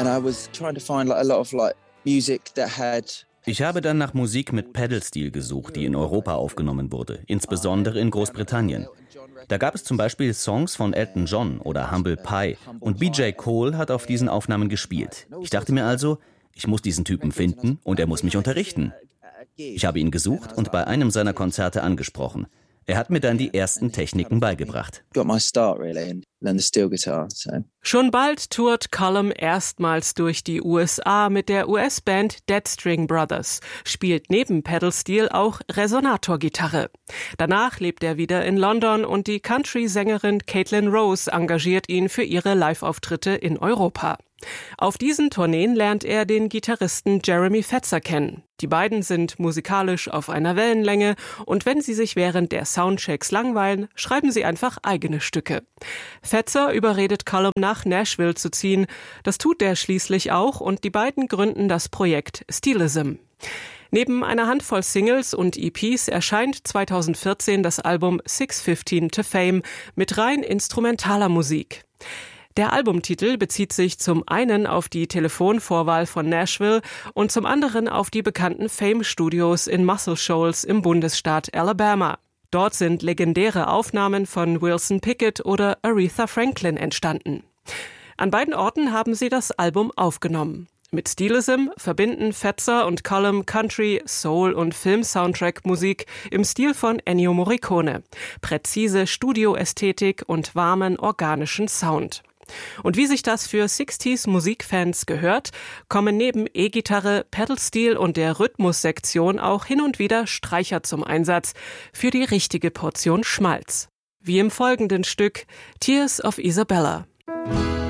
And I was trying to find a lot of music that had. Ich habe dann nach Musik mit Pedal-Steel gesucht, die in Europa aufgenommen wurde, insbesondere in Großbritannien. Da gab es zum Beispiel Songs von Elton John oder Humble Pie und BJ Cole hat auf diesen Aufnahmen gespielt. Ich dachte mir also, ich muss diesen Typen finden und er muss mich unterrichten. Ich habe ihn gesucht und bei einem seiner Konzerte angesprochen. Er hat mir dann die ersten Techniken beigebracht. Schon bald tourt Colm erstmals durch die USA mit der US-Band Dead String Brothers, spielt neben Pedal-Steel auch Resonator-Gitarre. Danach lebt er wieder in London und die Country-Sängerin Caitlin Rose engagiert ihn für ihre Live-Auftritte in Europa. Auf diesen Tourneen lernt er den Gitarristen Jeremy Fetzer kennen. Die beiden sind musikalisch auf einer Wellenlänge und wenn sie sich während der Soundchecks langweilen, schreiben sie einfach eigene Stücke. Fetzer überredet Colm nach Nashville zu ziehen. Das tut er schließlich auch und die beiden gründen das Projekt Steelism. Neben einer Handvoll Singles und EPs erscheint 2014 das Album 6:15 to Fame mit rein instrumentaler Musik. Der Albumtitel bezieht sich zum einen auf die Telefonvorwahl von Nashville und zum anderen auf die bekannten Fame-Studios in Muscle Shoals im Bundesstaat Alabama. Dort sind legendäre Aufnahmen von Wilson Pickett oder Aretha Franklin entstanden. An beiden Orten haben sie das Album aufgenommen. Mit Steelism verbinden Fetzer und Colm Country, Soul und Film-Soundtrack-Musik im Stil von Ennio Morricone. Präzise Studioästhetik und warmen, organischen Sound. Und wie sich das für 60s-Musikfans gehört, kommen neben E-Gitarre, Pedal-Steel und der Rhythmussektion auch hin und wieder Streicher zum Einsatz für die richtige Portion Schmalz. Wie im folgenden Stück Tears of Isabella.